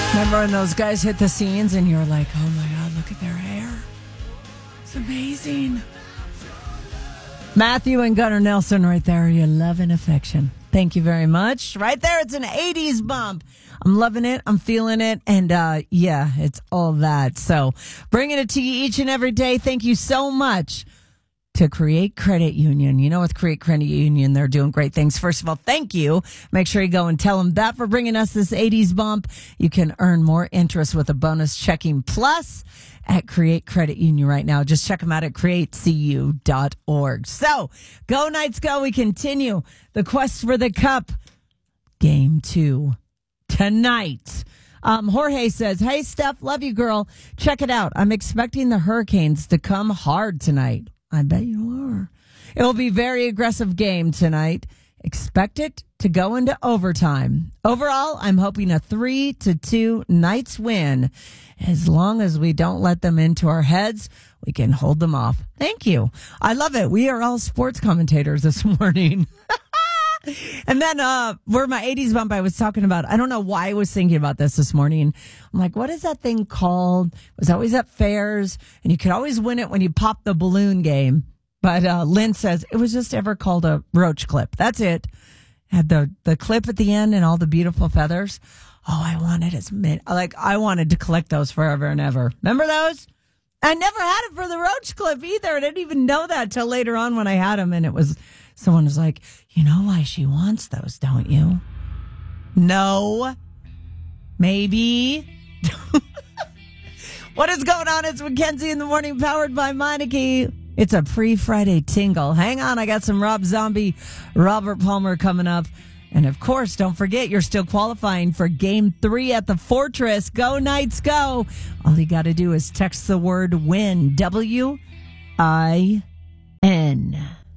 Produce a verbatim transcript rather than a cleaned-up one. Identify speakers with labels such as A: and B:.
A: Remember when those guys hit the scenes and you're like, oh my God, look at their hair. It's amazing. Matthew and Gunnar Nelson right there. Your love and affection. Thank you very much. Right there, it's an eighties bump. I'm loving it. I'm feeling it. And uh, yeah, it's all that. So bringing it to you each and every day. Thank you so much to Create Credit Union. You know, with Create Credit Union, they're doing great things. First of all, thank you. Make sure you go and tell them that for bringing us this eighties bump. You can earn more interest with a bonus checking plus at Create Credit Union right now. Just check them out at create c u dot org. So, go Knights, go. We continue the quest for the cup. Game two tonight. Um, Jorge says, hey, Steph, love you, girl. Check it out. I'm expecting the Hurricanes to come hard tonight. I bet you are. It'll be a very aggressive game tonight. Expect it to go into overtime. Overall, I'm hoping a three to two Knights win. As long as we don't let them into our heads, we can hold them off. Thank you. I love it. We are all sports commentators this morning. And then uh, for my eighties bump, I was talking about, I don't know why I was thinking about this this morning. I'm like, what is that thing called? It was always at fairs, and you could always win it when you pop the balloon game. But uh, Lynn says it was just ever called a roach clip. That's it. Had the, the clip at the end and all the beautiful feathers. Oh, I wanted as many. Like, I wanted to collect those forever and ever. Remember those? I never had it for the roach clip either. I didn't even know that till later on when I had them, and it was... Someone was like, you know why she wants those, don't you? No. Maybe. What is going on? It's Mackenzie in the morning, powered by Meineke. It's a pre-Friday tingle. Hang on, I got some Rob Zombie, Robert Palmer coming up. And, of course, don't forget, you're still qualifying for Game three at the Fortress. Go, Knights, go. All you got to do is text the word WIN, W I N.